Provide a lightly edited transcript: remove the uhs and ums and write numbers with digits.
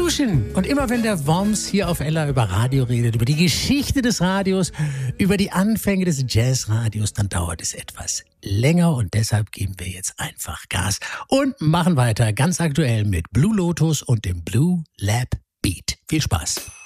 Evolution. Und immer wenn der Worms hier auf Ella über Radio redet, über die Geschichte des Radios, über die Anfänge des Jazzradios, dann dauert es etwas länger und deshalb geben wir jetzt einfach Gas und machen weiter ganz aktuell mit Blue Lotus und dem Blue Lab Beat. Viel Spaß.